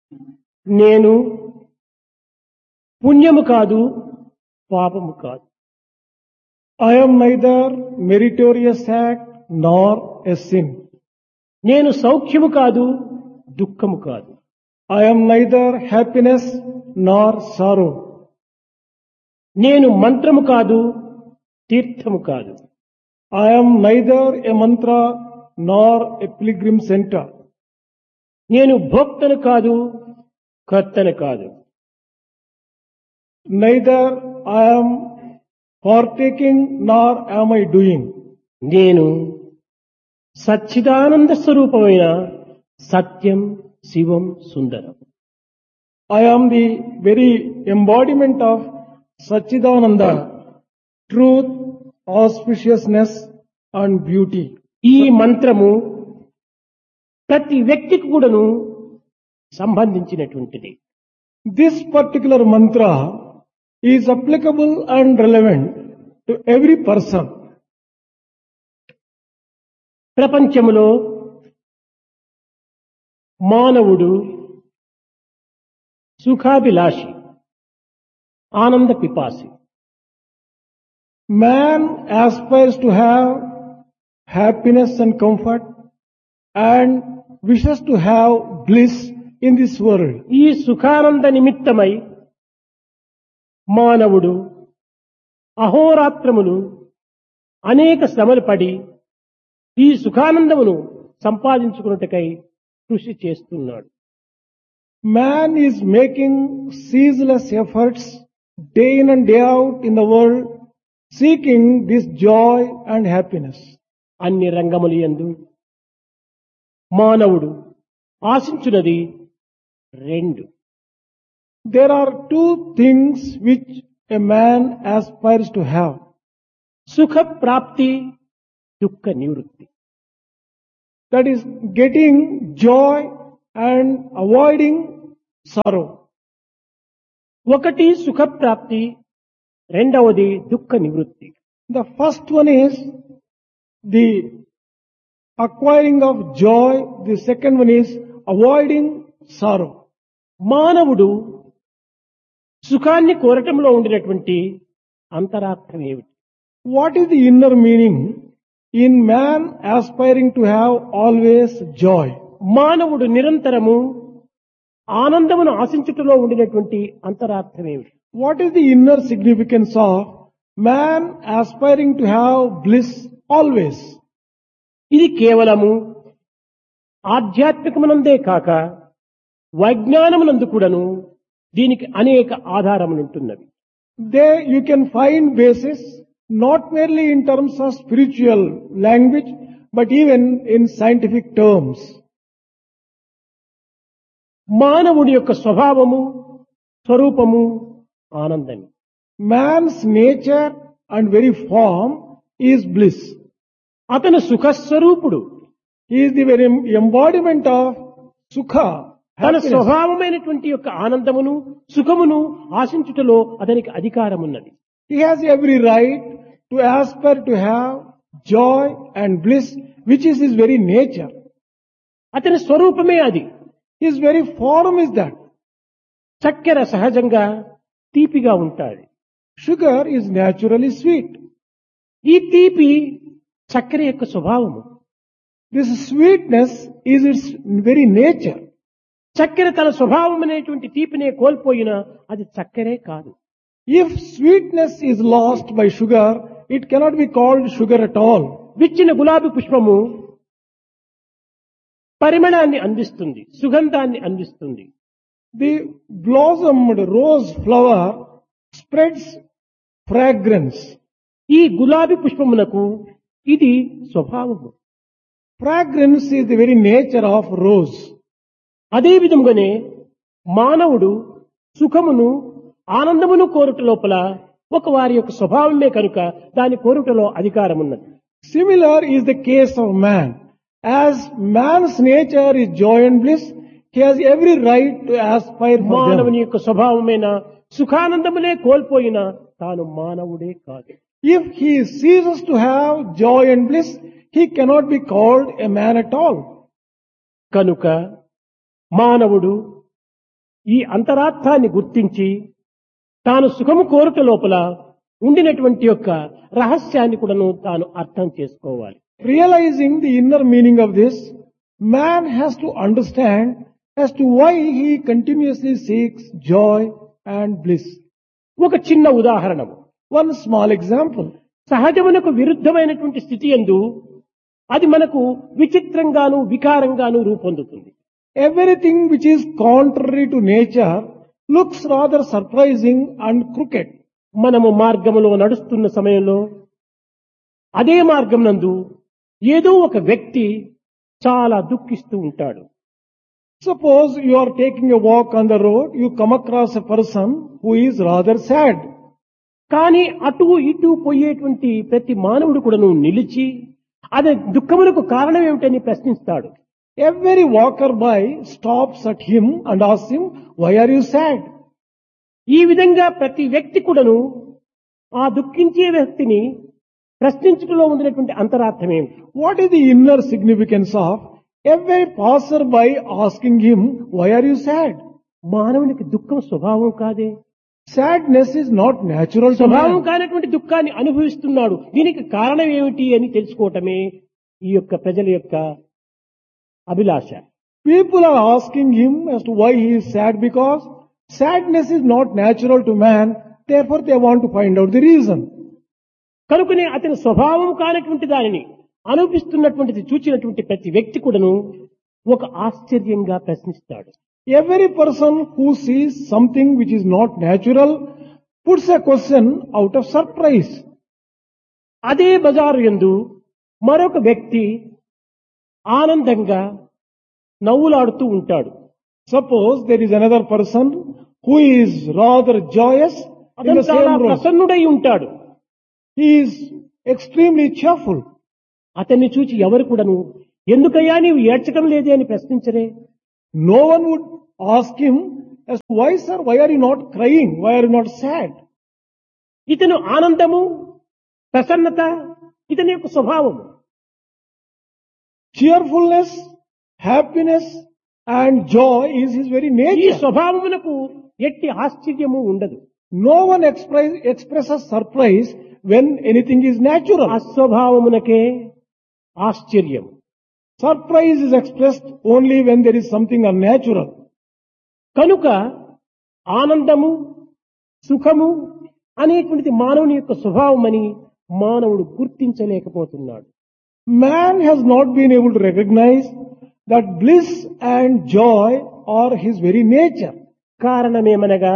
నేను పుణ్యము కాదు, పాపము కాదు. I am neither meritorious act nor a sin. నేను సౌఖ్యము కాదు, దుఃఖము కాదు. I am neither happiness nor sorrow. నేను మంత్రము కాదు, తీర్థము కాదు. I am neither a mantra nor a pilgrim center. నేను భోక్తను కాదు, కర్తను కాదు. Neither I am partaking nor am I doing. నేను సచ్చిదానంద స్వరూపమైన సత్యం, శివం, సుందరం. I am the very embodiment of Satchidananda, truth, auspiciousness and beauty. ఈ మంత్రము ప్రతి వ్యక్తికి కూడాను సంబంధించినటువంటిది. This particular mantra is applicable and relevant to every person. ప్రపంచములో మానవుడు సుఖాభిలాషి, ఆనంద పిపాసి. Man aspires to have happiness and comfort and wishes to have bliss in this world. ఈ సుఖానంద నిమిత్తమై మానవుడు అహోరాత్రములు అనేక శ్రమలు పడి ఈ సుఖానందమును సంపాదించుకున్నట్టుకై కృషి చేస్తున్నాడు. Man is making ceaseless efforts day in and day out in the world, seeking this joy and happiness. అన్ని రంగములు యందు మానవుడు ఆశించున్నది రెండు. There are two things which a man aspires to have. సుఖ ప్రాప్తి, దుఃఖ నివృత్తి. That is getting joy and avoiding sorrow. ఒకటి సుఖ ప్రాప్తి, రెండవది దుఃఖ నివృత్తి. The first one is the acquiring of joy. The second one is avoiding sorrow. మానవుడు సుఖాన్ని కోరటంలో ఉండినటువంటి అంతరార్థం ఏమిటి? What is the inner meaning in man aspiring to have always joy? మానవుడు నిరంతరము ఆనందమును ఆశించుటలో ఉండినటువంటి అంతరార్థం ఏమిటి? What is the inner significance of man aspiring to have bliss always? ఇది కేవలము ఆధ్యాత్మికమునందే కాక వైజ్ఞానమునందు కూడాను దీనికి అనేక ఆధారములుంటున్నవి. There you can find basis not merely in terms of spiritual language but even in scientific terms. మానవుడి యొక్క స్వభావము, స్వరూపము ఆనందమే. Man's nature and very form is bliss. అతను సుఖస్వరూపుడు. He is the very embodiment of sukha. తన happiness. స్వభావమైనటువంటి యొక్క ఆనందమును, సుఖమును ఆశించుటలో అతనికి అధికారమున్నది. He has every right to aspire to have joy and bliss, which is his very nature. అతని స్వరూపమే అది. His very form is that. చక్కెర సహజంగా తీపిగా ఉంటాది. Sugar is naturally sweet. ఈ తీపి చక్కెర యొక్క స్వభావము. This sweetness is its very nature. చక్కెర తన స్వభావం అనేటువంటి తీపినే కోల్పోయినా అది చక్కెరే కాదు. If sweetness is lost by sugar, it cannot be called sugar at all. విచ్చిన గులాబీ పుష్పము పరిమళాన్ని అందిస్తుంది, సుగంధాన్ని అందిస్తుంది. The blossomed rose flower spreads fragrance. ఈ గులాబీ పుష్పమునకు ఇది స్వభావము. Fragrance is the very nature of rose. అదే విధంగానే మానవుడు సుఖమును, ఆనందమును కోరుట లోపల ఒక వారి యొక్క స్వభావమే కనుక దాని కోరుటలో అధికారం ఉన్నది. Similar is the case of man. As man's nature is joy and bliss, he has every right to aspire for మానవుని them. యొక్క స్వభావమైన సుఖానందములే కోల్పోయినా తాను మానవుడే కాదు. If he ceases to have joy and bliss, he cannot be called a man at all. కనుక మానవుడు ఈ అంతరార్థాన్ని గుర్తించి తాను సుఖము కోరుట లోపల ఉండినటువంటి యొక్క రహస్యాన్ని కూడాను తాను అర్థం చేసుకోవాలి. Realizing the inner meaning of this, man has to understand as to why he continuously seeks joy and bliss. ఒక చిన్న ఉదాహరణము. One small example. సహజమునకు విరుద్ధమైనటువంటి స్థితి యందు అది మనకు విచిత్రంగాను వికారంగాను రూపొందుతుంది. Everything which is contrary to nature looks rather surprising and crooked. మనము మార్గములో నడుస్తున్న సమయంలో అదే మార్గం నందు ఏదో ఒక వ్యక్తి చాలా దుఃఖిస్తూ ఉంటాడు. Suppose you are taking a walk on the road, you come across a person who is rather sad. కానీ అటు ఇటు పోయేటువంటి ప్రతి మానవుడు కూడాను నిలిచి అదే దుఃఖములకు కారణం ఏమిటని ప్రశ్నిస్తాడు. Every walker by stops at him and asks him, why are you sad? ఈ విధంగా ప్రతి వ్యక్తి కూడాను ఆ దుఃఖించే వ్యక్తిని ప్రశ్నించుటలో ఉండినటువంటి అంతరార్థం ఏమిటి? What is the inner significance of every passerby asking him, why are you sad? మానవునికి దుఃఖం స్వభావం కాదే. Sadness is not natural to స్వభావం man. కానటువంటి దుఃఖాన్ని అనుభవిస్తున్నాడు. దీనికి కారణం ఏమిటి అని తెలుసుకోవటమే ఈ యొక్క ప్రజల యొక్క అభిలాష. People are asking him as to why he is sad because sadness is not natural to man. Therefore they want to find out the reason. కనుకనే అతని స్వభావం కానటువంటి దానిని అనుభవిస్తున్నటువంటిది చూచినటువంటి ప్రతి వ్యక్తి కూడాను ఒక ఆశ్చర్యంగా ప్రశ్నిస్తాడు. Every person who sees something which is not natural puts a question out of surprise. అదే బజారు యందు మరొక వ్యక్తి ఆనందంగా నవ్వులాడుతూ ఉంటాడు. Suppose there is another person who is rather joyous in అతను the చాలా same room. ప్రసన్నుడై ఉంటాడు. He is extremely cheerful. అతన్ని చూచి ఎవరు కూడాను ఎందుకయ్యా నీవు ఏడ్చడం లేదే అని ప్రశ్నించరే. No one would ask him as to why sir, why are you not crying? Why are you not sad? ఇతను ఆనందము ప్రసన్నత ఇతని యొక్క స్వభావము. Cheerfulness, happiness and joy is his very ఈ nature. స్వభావమునకు ఎట్టి ఆశ్చర్యము ఉండదు. No one expresses surprise when anything is natural. అస్వభావమునకే ఆశ్చర్యం. Surprise is expressed only when there is something unnatural. కనుక ఆనందము సుఖము అనేటువంటిది మానవుని యొక్క స్వభావమని మానవుడు గుర్తించలేకపోతున్నాడు. Man has not been able to recognize that bliss and joy are his very nature. కారణమేమనగా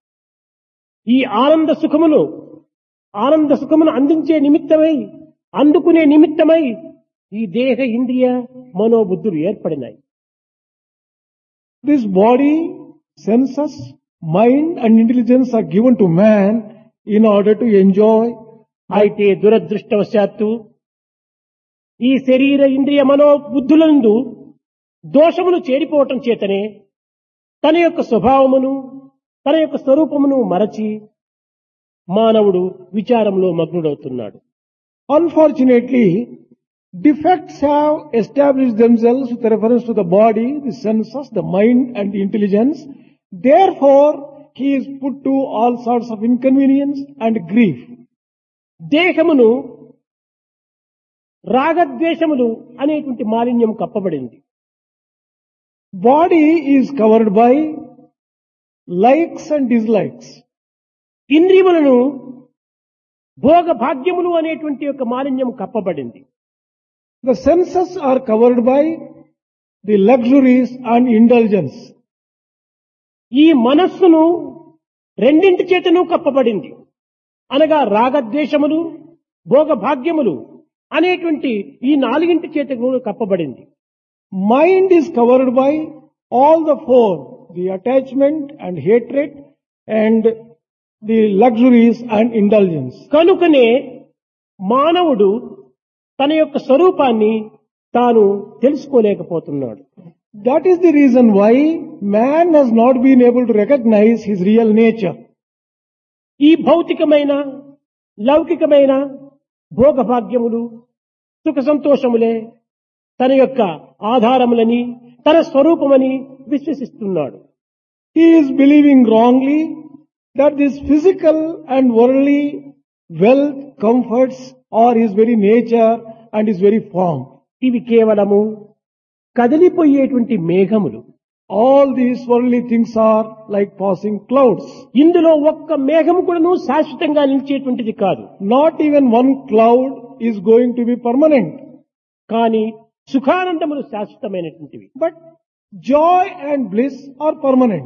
ఈ ఆనంద సుఖమును అందించే నిమిత్తమై అందుకునే నిమిత్తమై ఈ దేహ ఇంద్రియ మనోబుద్ధులు ఏర్పడినాయి. This body, senses, mind and intelligence are given to man in order to enjoy. అయితే దురదృష్టవశాత్తు ఈ శరీర ఇంద్రియ మనోబుద్ధులందు దోషములు చేరిపోవటం చేతనే తన యొక్క స్వభావమును తన యొక్క స్వరూపమును మరచి మానవుడు విచారంలో మగ్నుడవుతున్నాడు. Unfortunately, defects have established themselves with reference to the body, the senses, the mind and the intelligence. Therefore, he is put to all sorts of inconvenience and grief. దేహమును రాగద్వేషములు అనేటువంటి మాలిన్యం కప్పబడింది. Body is covered by likes and dislikes. ఇంద్రియములను భోగ భాగ్యములు అనేటువంటి యొక్క మాలిన్యం కప్పబడింది. The senses are covered by the luxuries and indulgence. ఈ మనస్సును రెండింటి చేతను కప్పబడింది. అనగా రాగద్వేషములు భోగ భాగ్యములు అనేటువంటి ఈ నాలుగింటి చేత కూడా కప్పబడింది. Mind is covered by all the four, the attachment and hatred and the luxuries and indulgence. కనుకనే మానవుడు తన యొక్క స్వరూపాన్ని తాను తెలుసుకోలేకపోతున్నాడు. That is the reason why man has not been able to recognize his real nature. ఈ భౌతికమైన లౌకికమైన భోగభాగ్యములు సుఖ సంతోషములే తన యొక్క ఆధారములని తన స్వరూపమని విశ్వసిస్తున్నాడు. He is believing wrongly that this physical and worldly wealth, comforts are his very nature and his very form. ఇవి కేవలము కదిలిపోయేటువంటి మేఘములు. All these worldly things are like passing clouds. ఇందులో ఒక్క మేఘము కూడాను శాశ్వతంగా నిలిచేటువంటిది కాదు. Not even one cloud is going to be permanent. కానీ సుఖానందములు శాశ్వతమైనటువంటివి. But joy and bliss are permanent.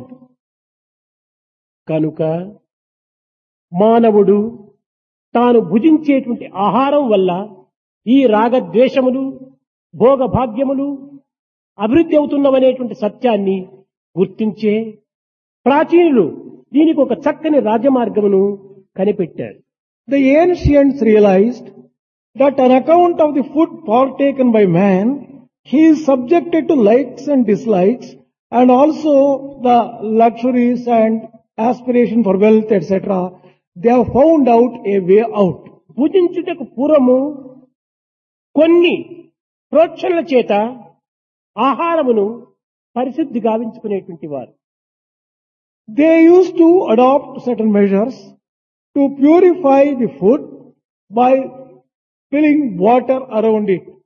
కనుక మానవుడు తాను భుజించేటువంటి ఆహారం వల్ల ఈ రాగద్వేషములు భోగభాగ్యములు అభివృద్ధి అవుతున్నవనేటువంటి సత్యాన్ని గుర్తించే ప్రాచీనులు దీనికి ఒక చక్కని రాజమార్గమును కనిపెట్టారు. The ancients realized that on account of the food partaken by man, he is subjected to likes and dislikes and also the luxuries and aspiration for wealth, etc. They have found out a way out. భుజించుటకు పూర్వము కొన్ని ప్రోక్షణల చేత ఆహారమును పరిశుద్ధి గావించుకునేటువంటి వారు. They used to adopt certain measures to purify the food by filling water around it.